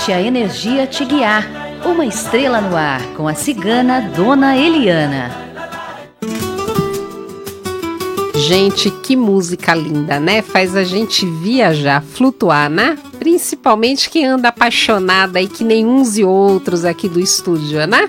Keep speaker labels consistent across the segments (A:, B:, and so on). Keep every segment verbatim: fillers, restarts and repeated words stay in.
A: Deixe a energia te guiar. Uma estrela no ar, com a cigana Dona Eliana.
B: Gente, que música linda, né? Faz a gente viajar, flutuar, né? Principalmente quem anda apaixonada aí que nem uns e outros aqui do estúdio, né?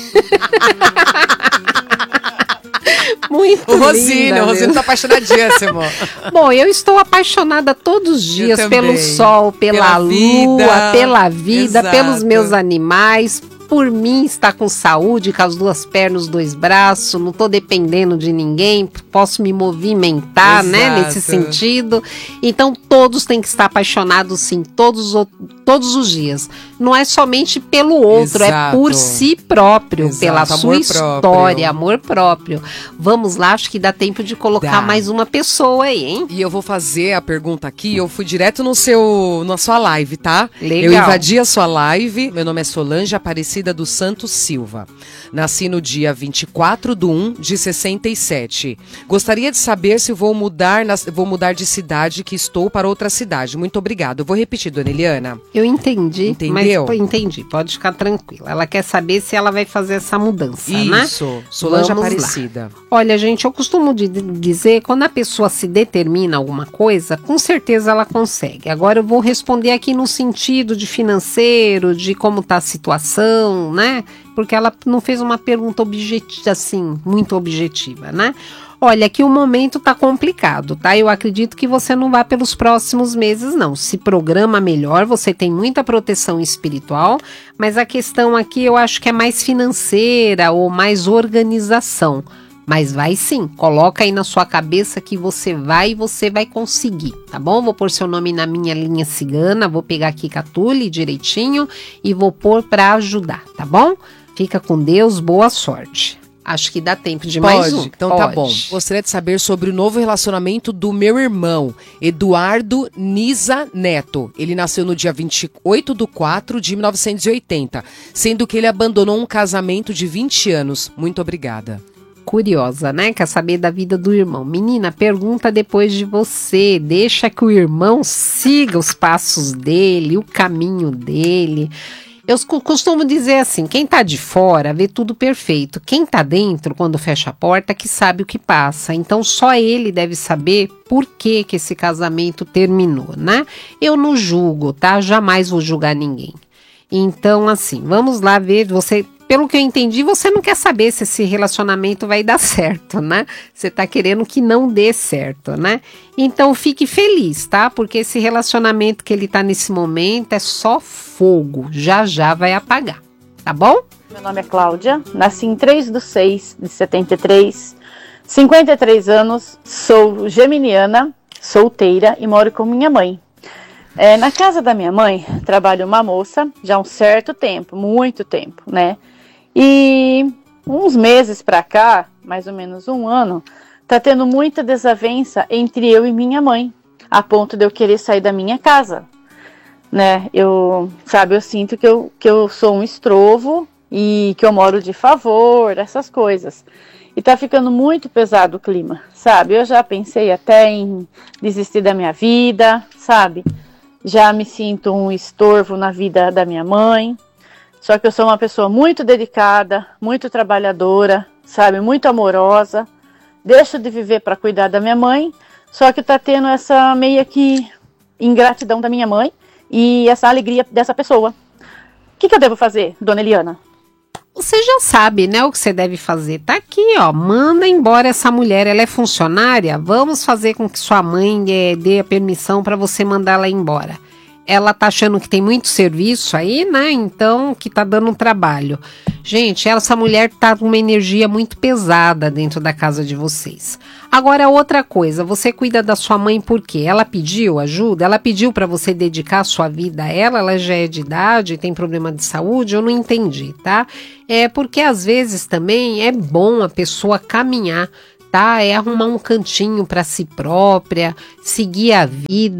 B: Muito
C: o Rosine,
B: linda,
C: o Rosine tá apaixonadíssimo.
B: Bom, eu estou apaixonada todos os dias pelo sol, pela, pela lua, vida. pela vida, Exato. pelos meus animais. Por mim, estar com saúde, com as duas pernas, os dois braços, não estou dependendo de ninguém, posso me movimentar, né, nesse sentido. Então, todos têm que estar apaixonados, sim, todos, todos os dias. Não é somente pelo outro, Exato. é por si próprio, Exato. pela amor sua história, próprio. amor próprio. Vamos lá, acho que dá tempo de colocar dá. mais uma pessoa aí, hein?
C: E eu vou fazer a pergunta aqui, eu fui direto no seu, na sua live, tá?
B: Legal.
C: Eu invadi a sua live, meu nome é Solange Aparecida dos Santos Silva. Nasci no dia vinte e quatro de um de sessenta e sete. Gostaria de saber se vou mudar, na, vou mudar de cidade, que estou para outra cidade. Muito obrigado. Eu vou repetir, Dona Eliana.
B: Eu entendi.
C: Entendeu?
B: Mas, entendi. Pode ficar tranquila. Ela quer saber se ela vai fazer essa mudança,
C: Isso.
B: né?
C: Isso. Solange Vamos Aparecida. Lá.
B: Olha, gente, eu costumo de dizer, quando a pessoa se determina alguma coisa, com certeza ela consegue. Agora eu vou responder aqui no sentido de financeiro, de como está a situação, né? Porque ela não fez uma pergunta objetiva, assim, muito objetiva, né? Olha, que o momento tá complicado, tá? Eu acredito que você não vai pelos próximos meses, não. Se programa melhor, você tem muita proteção espiritual, mas a questão aqui eu acho que é mais financeira ou mais organização. Mas vai sim, coloca aí na sua cabeça que você vai e você vai conseguir, tá bom? Vou pôr seu nome na minha linha cigana, vou pegar aqui Catule direitinho e vou pôr pra ajudar, tá bom? Fica com Deus, boa sorte. Acho que dá tempo de
C: Pode,
B: mais um.
C: Então
B: Pode.
C: tá bom. Gostaria de saber sobre o novo relacionamento do meu irmão, Eduardo Nisa Neto. Ele nasceu no dia vinte e oito de quatro de mil novecentos e oitenta, sendo que ele abandonou um casamento de vinte anos. Muito obrigada.
B: Curiosa, né? Quer saber da vida do irmão. Menina, pergunta depois de você. Deixa que o irmão siga os passos dele, o caminho dele. Eu costumo dizer assim, quem tá de fora vê tudo perfeito. Quem tá dentro, quando fecha a porta, que sabe o que passa. Então, só ele deve saber por que que esse casamento terminou, né? Eu não julgo, tá? Jamais vou julgar ninguém. Então, assim, vamos lá ver, você... Pelo que eu entendi, você não quer saber se esse relacionamento vai dar certo, né? Você tá querendo que não dê certo, né? Então fique feliz, tá? Porque esse relacionamento que ele tá nesse momento é só fogo. Já já vai apagar, tá bom?
D: Meu nome é Cláudia, nasci em três de seis de setenta e três, cinquenta e três anos, sou geminiana, solteira e moro com minha mãe. É, na casa da minha mãe trabalha uma moça já há um certo tempo, muito tempo, né? E uns meses pra cá, mais ou menos um ano, tá tendo muita desavença entre eu e minha mãe, a ponto de eu querer sair da minha casa, né? Eu, sabe, eu sinto que eu, que eu sou um estrovo e que eu moro de favor, essas coisas. E tá ficando muito pesado o clima, sabe? Eu já pensei até em desistir da minha vida, sabe? Já me sinto um estorvo na vida da minha mãe. Só que eu sou uma pessoa muito dedicada, muito trabalhadora, sabe, muito amorosa. Deixo de viver para cuidar da minha mãe, só que tá tendo essa meio que ingratidão da minha mãe e essa alegria dessa pessoa. O que, que eu devo fazer, Dona Eliana?
B: Você já sabe, né, o que você deve fazer. Tá aqui, ó, manda embora essa mulher, ela é funcionária, vamos fazer com que sua mãe é, dê a permissão para você mandar ela embora. Ela tá achando que tem muito serviço aí, né? Então, que tá dando um trabalho. Gente, essa mulher tá com uma energia muito pesada dentro da casa de vocês. Agora, outra coisa, você cuida da sua mãe por quê? Ela pediu ajuda? Ela pediu pra você dedicar a sua vida a ela? Ela já é de idade, tem problema de saúde? Eu não entendi, tá? É porque às vezes também é bom a pessoa caminhar, tá? É arrumar um cantinho para si própria, seguir a vida,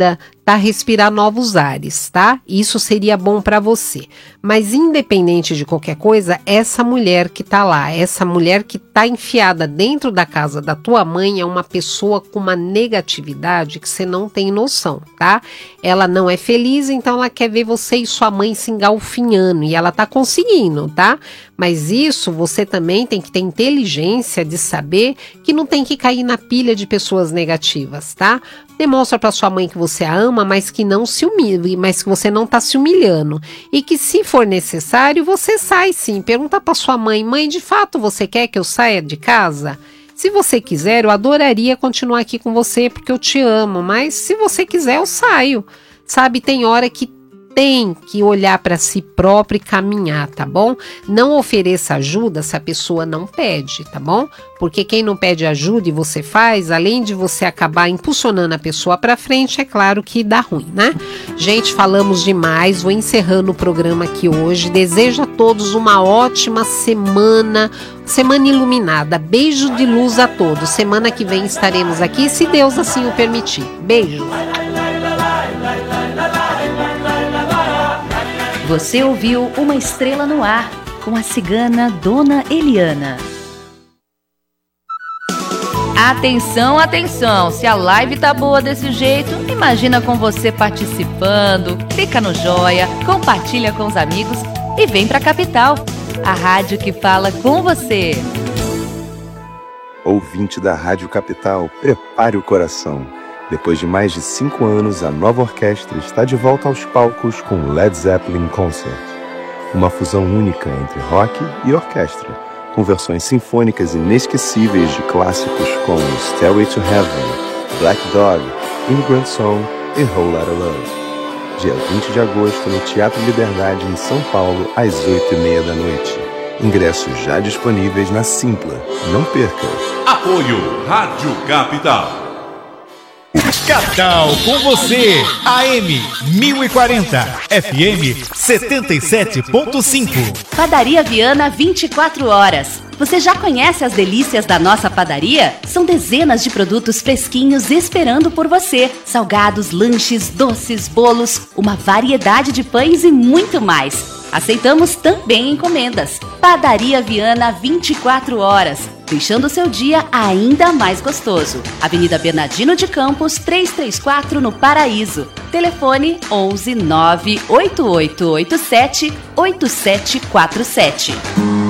B: tá? Respirar novos ares, tá? Isso seria bom para você. Mas independente de qualquer coisa, essa mulher que tá lá, essa mulher que tá enfiada dentro da casa da tua mãe é uma pessoa com uma negatividade que você não tem noção, tá? Ela não é feliz, então ela quer ver você e sua mãe se engalfinhando, e ela tá conseguindo, tá? Mas isso você também tem que ter inteligência de saber que não tem que cair na pilha de pessoas negativas, tá? Demonstra para sua mãe que você a ama, mas que não se humilhe, mas que você não tá se humilhando. E que se for necessário, você sai sim. Pergunta para sua mãe: mãe, de fato você quer que eu saia de casa? Se você quiser, eu adoraria continuar aqui com você porque eu te amo, mas se você quiser, eu saio. Sabe, tem hora que tem que olhar para si próprio e caminhar, tá bom? Não ofereça ajuda se a pessoa não pede, tá bom? Porque quem não pede ajuda e você faz, além de você acabar impulsionando a pessoa para frente, é claro que dá ruim, né? Gente, falamos demais, vou encerrando o programa aqui hoje. Desejo a todos uma ótima semana, semana iluminada. Beijo de luz a todos. Semana que vem estaremos aqui, se Deus assim o permitir. Beijo.
A: Você ouviu Uma Estrela no Ar, com a cigana Dona Eliana. Atenção, atenção, se a live tá boa desse jeito, imagina com você participando. Clica no joia, compartilha com os amigos e vem pra Capital, a rádio que fala com você.
E: Ouvinte da Rádio Capital, prepare o coração. Depois de mais de cinco anos, a nova orquestra está de volta aos palcos com o Led Zeppelin Concert. Uma fusão única entre rock e orquestra, com versões sinfônicas inesquecíveis de clássicos como Stairway to Heaven, Black Dog, Immigrant Song e Whole Lotta Love. Dia vinte de agosto, no Teatro Liberdade, em São Paulo, às oito e meia da noite. Ingressos já disponíveis na Simpla. Não perca!
F: Apoio Rádio Capital.
G: Capital com você, A M mil e quarenta, F M setenta e sete ponto cinco.
A: Padaria Viana vinte e quatro horas. Você já conhece as delícias da nossa padaria? São dezenas de produtos fresquinhos esperando por você. Salgados, lanches, doces, bolos, uma variedade de pães e muito mais. Aceitamos também encomendas. Padaria Viana vinte e quatro horas, deixando o seu dia ainda mais gostoso. Avenida Bernardino de Campos, trezentos e trinta e quatro, no Paraíso. Telefone onze nove oito oito oito sete oito sete quatro sete.